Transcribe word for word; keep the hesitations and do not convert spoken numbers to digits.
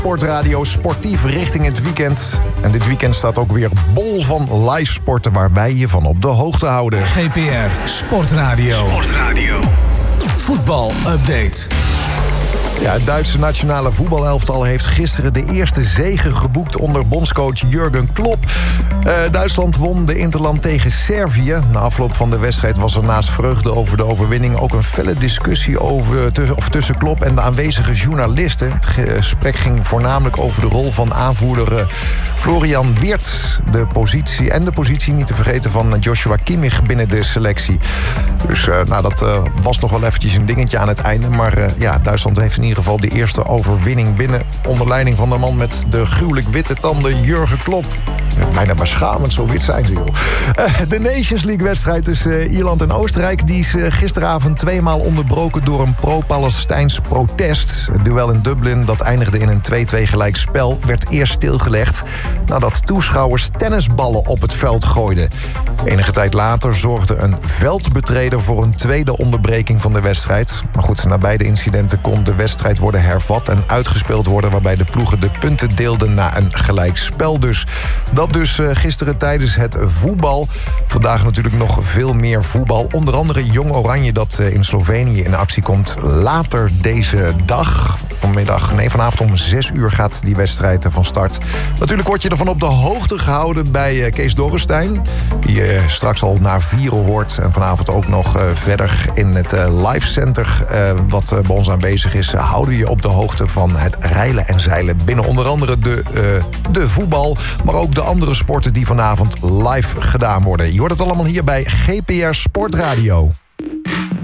Sportradio, sportief richting het weekend. En dit weekend staat ook weer bol van live sporten waar wij je van op de hoogte houden. G P R Sportradio. Sportradio. Voetbal update. Ja, het Duitse nationale voetbalelftal heeft gisteren de eerste zege geboekt onder bondscoach Jurgen Klopp. Uh, Duitsland won de interland tegen Servië. Na afloop van de wedstrijd was er naast vreugde over de overwinning ook een felle discussie over, tussen, of tussen Klopp en de aanwezige journalisten. Het gesprek ging voornamelijk over de rol van aanvoerder uh, Florian Wirtz. De positie en de positie niet te vergeten van Joshua Kimmich binnen de selectie. Dus uh, nou, dat uh, was nog wel eventjes een dingetje aan het einde. Maar uh, ja, Duitsland heeft in ieder geval de eerste overwinning binnen. Onder leiding van de man met de gruwelijk witte tanden, Jurgen Klopp. Bijna beschamend, zo wit zijn ze, joh. Uh, de Nations League-wedstrijd tussen uh, Ierland en Oostenrijk... die is uh, gisteravond tweemaal onderbroken door een pro-Palestijns protest. Het duel in Dublin, dat eindigde in een twee-twee gelijk spel... werd eerst stilgelegd nadat toeschouwers tennisballen op het veld gooiden. Enige tijd later zorgde een veldbetreder voor een tweede onderbreking van de wedstrijd. Maar goed, na beide incidenten kon de wedstrijd worden hervat... en uitgespeeld worden waarbij de ploegen de punten deelden na een gelijkspel dus. Dat dus uh, gisteren tijdens het voetbal. Vandaag natuurlijk nog veel meer voetbal. Onder andere Jong Oranje dat uh, in Slovenië in actie komt later deze dag. Vanmiddag, nee, vanavond om zes uur gaat die wedstrijd van start. Natuurlijk word je ervan op de hoogte gehouden bij uh, Kees Dorrestein. Die uh, straks al naar vieren hoort. En vanavond ook nog uh, verder in het uh, live center uh, wat uh, bij ons aanwezig is. Uh, houden je op de hoogte van het reilen en zeilen binnen onder andere de, uh, de voetbal. Maar ook de andere sporten die vanavond live gedaan worden. Je hoort het allemaal hier bij G P R Sportradio.